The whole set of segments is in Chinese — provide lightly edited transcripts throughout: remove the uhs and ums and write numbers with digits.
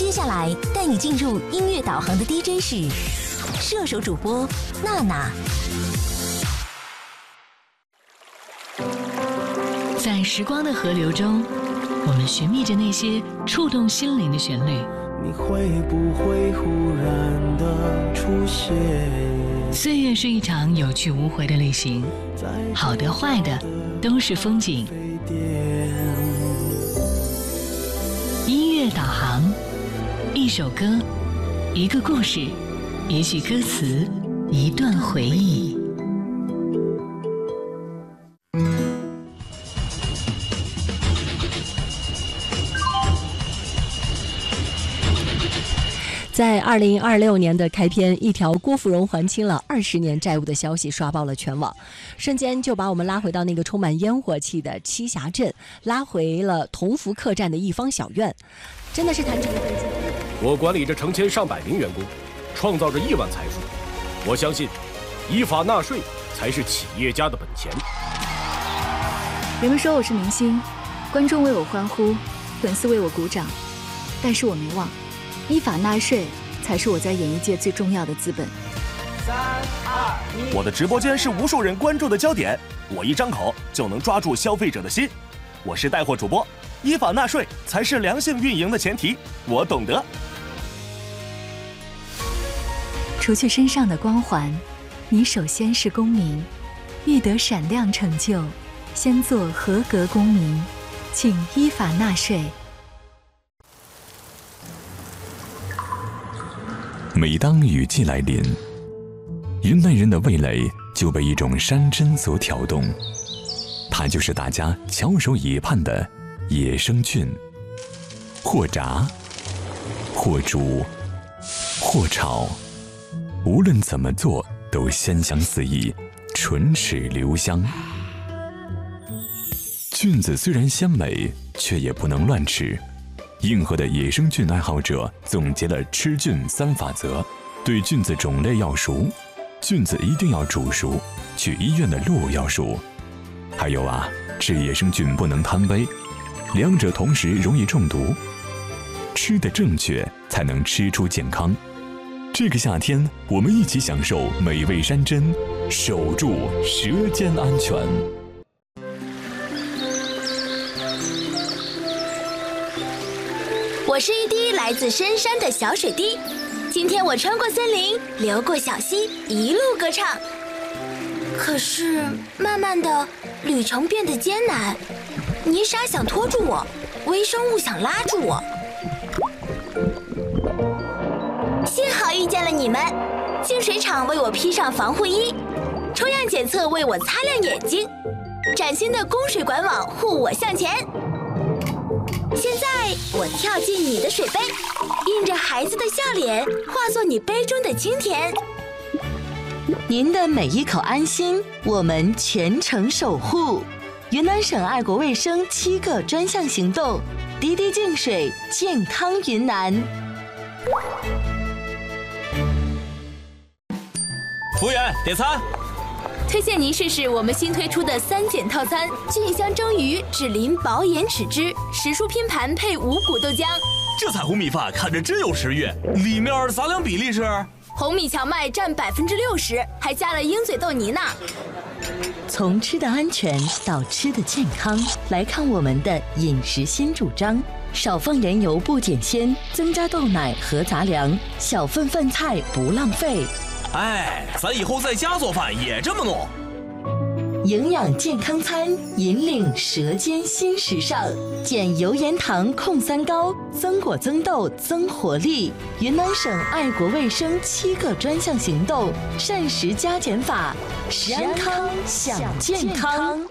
接下来带你进入音乐导航的 DJ 是射手主播娜娜。 在时光的河流中，我们寻觅着那些触动心灵的旋律。 你会不会忽然的出现？ 岁月是一场有去无回的旅行，好的坏的都是风景。音乐导航，一首歌，一个故事，一句歌词，一段回忆。 在2026年的开篇，一条郭芙蓉还清了20年债务的消息刷爆了全网，瞬间就把我们拉回到那个充满烟火气的栖霞镇，拉回了同福客栈的一方小院。真的是谈成一份经。 我管理着成千上百名员工，创造着亿万财富。我相信，依法纳税才是企业家的本钱。 人们说我是明星，观众为我欢呼，粉丝为我鼓掌，但是我没忘。依法纳税才是我在演艺界最重要的资本。 3、2、1，我的直播间是无数人关注的焦点，我一张口就能抓住消费者的心。我是带货主播，依法纳税才是良性运营的前提，我懂得。 除去身上的光环，你首先是公民，欲得闪亮成就，先做合格公民，请依法纳税。 每当雨季来临，云南人的味蕾就被一种山珍所挑动，它就是大家翘首以盼的野生菌。或炸，或煮，或炒，无论怎么做都鲜香四溢，唇齿留香。菌子虽然鲜美，却也不能乱吃。硬核的野生菌爱好者总结了吃菌3法则：对菌子种类要熟，菌子一定要煮熟，去医院的路要熟。还有啊，吃野生菌不能贪杯，两者同时容易中毒。吃得正确，才能吃出健康。这个夏天，我们一起享受美味山珍，守住舌尖安全。 我是一滴来自深山的小水滴，今天我穿过森林，流过小溪，一路歌唱。可是慢慢的，旅程变得艰难，泥沙想拖住我，微生物想拉住我。幸好遇见了你们，净水厂为我披上防护衣，抽样检测为我擦亮眼睛，崭新的供水管网护我向前。现在我跳进你的水杯，印着孩子的笑脸，化作你杯中的清甜。您的每一口安心，我们全程守护。云南省爱国卫生7个专项行动，滴滴净水，健康云南。 服务员，点餐。 推荐您试试我们新推出的3减套餐：菌香蒸鱼、脂淋薄盐豉汁、时蔬拼盘配五谷豆浆。 这彩虹米饭看着真有食欲，里面杂粮比例是？ 红米荞麦占60%，还加了鹰嘴豆泥呢。从吃的安全到吃的健康，来看我们的饮食新主张：少放盐油不减鲜，增加豆奶和杂粮，小份饭菜不浪费。 哎，咱以后在家做饭也这么弄。 营养健康餐，引领舌尖新时尚，减油盐糖控3高，增果增豆增活力。云南省爱国卫生7个专项行动，膳食加减法，食安康享健康。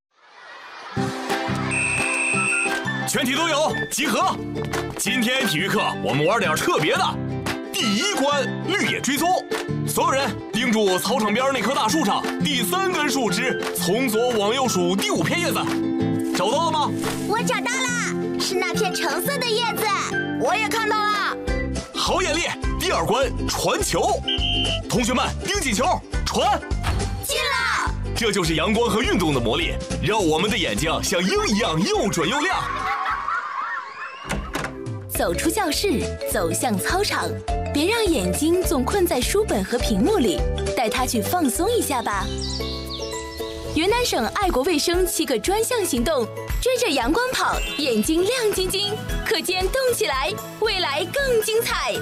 全体都有集合。今天体育课我们玩点特别的。第1关绿野追踪，所有人盯住操场边那棵大树上第3根树枝，从左往右数第5片叶子，找到了吗？ 我找到了，是那片橙色的叶子。我也看到了。 好眼力。第2关传球，同学们盯紧球，传。 进了。 这就是阳光和运动的魔力，让我们的眼睛像鹰一样又准又亮。 走出教室，走向操场，别让眼睛总困在书本和屏幕里，带它去放松一下吧。云南省爱国卫生7个专项行动，追着阳光跑，眼睛亮晶晶，课间动起来，未来更精彩。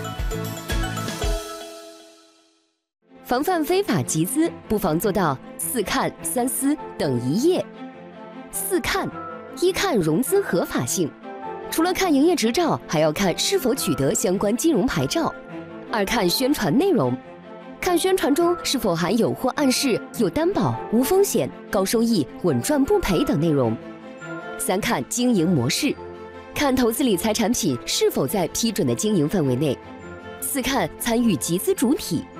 防范非法集资，不妨做到4看3思等1业。4看：1看融资合法性，除了看营业执照，还要看是否取得相关金融牌照。2看宣传内容，看宣传中是否含有或暗示有担保、无风险、高收益、稳赚不赔等内容。3看经营模式，看投资理财产品是否在批准的经营范围内。4看参与集资主体，